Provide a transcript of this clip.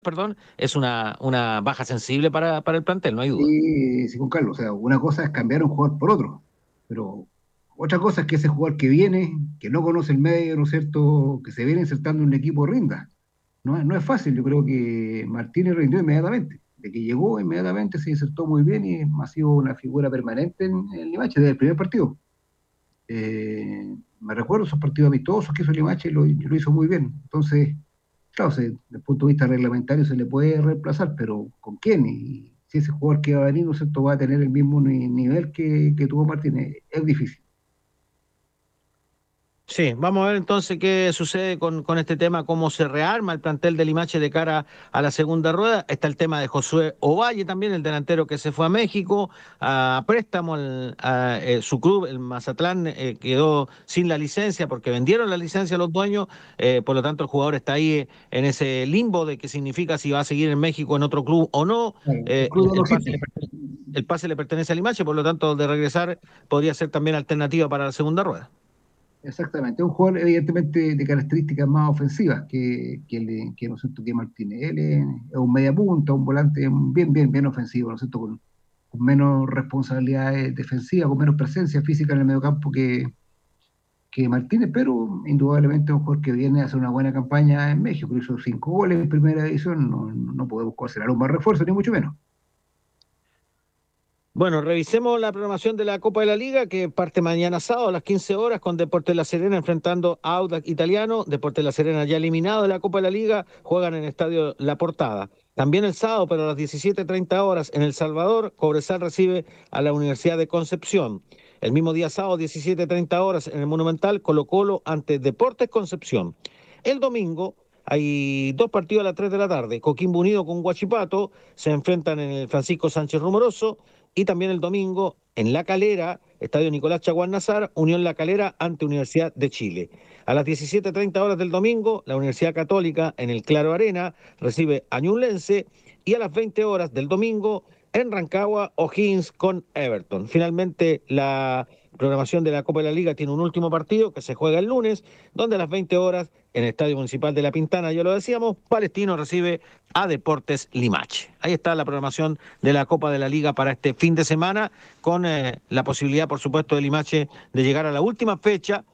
perdón, es una baja sensible para el plantel, no hay duda. Sí, sí, con Carlos. O sea, una cosa es cambiar un jugador por otro, pero otra cosa es que ese jugador que viene, que no conoce el medio, ¿no es cierto?, que se viene insertando en un equipo rinda. No es fácil, yo creo que Martínez rindió inmediatamente. De que llegó, inmediatamente se insertó muy bien y ha sido una figura permanente en Limache desde el primer partido. Me recuerdo esos partidos amistosos que hizo Limache y lo hizo muy bien. Entonces, claro, desde el punto de vista reglamentario se le puede reemplazar, pero ¿con quién? Y si ese jugador que va a venir, ¿no es cierto?, va a tener el mismo nivel que tuvo Martínez, es difícil. Sí, vamos a ver entonces qué sucede con este tema, cómo se rearma el plantel de Limache de cara a la segunda rueda. Está el tema de Josué Ovalle también, el delantero que se fue a México a préstamo. Su club, el Mazatlán, quedó sin la licencia porque vendieron la licencia a los dueños. Por lo tanto el jugador está ahí en ese limbo de qué significa si va a seguir en México en otro club o no. Claro, el Eh, club el, ya no el pase existe. le pertenece, el pase le pertenece a Limache, por lo tanto de regresar podría ser también alternativa para la segunda rueda. Exactamente, es un jugador evidentemente de características más ofensivas que ¿no es cierto?, que Martínez. Él es un media punta, un volante bien ofensivo, ¿no es cierto?, con menos responsabilidades defensivas, con menos presencia física en el mediocampo que Martínez, pero indudablemente es un jugador que viene a hacer una buena campaña en México, hizo 5 goles en primera división, no podemos considerar un más refuerzo, ni mucho menos. Bueno, revisemos la programación de la Copa de la Liga que parte mañana sábado a las 15 horas con Deportes La Serena enfrentando a Audax Italiano. Deportes La Serena ya eliminado de la Copa de la Liga, juegan en el Estadio La Portada. También el sábado, pero a las 17:30 horas en El Salvador, Cobresal recibe a la Universidad de Concepción. El mismo día sábado, 17:30 horas en el Monumental, Colo-Colo ante Deportes Concepción. El domingo hay dos partidos a las 3 de la tarde. Coquimbo Unido con Huachipato se enfrentan en el Francisco Sánchez Rumoroso. Y también el domingo en La Calera, Estadio Nicolás Chaguán Nazar, Unión La Calera ante Universidad de Chile. A las 17:30 horas del domingo, la Universidad Católica en el Claro Arena recibe a Ñublense y a las 20 horas del domingo en Rancagua, O'Higgins con Everton. Finalmente, la programación de la Copa de la Liga tiene un último partido que se juega el lunes, donde a las 20 horas en el Estadio Municipal de La Pintana, ya lo decíamos, Palestino recibe a Deportes Limache. Ahí está la programación de la Copa de la Liga para este fin de semana, con la posibilidad, por supuesto, de Limache de llegar a la última fecha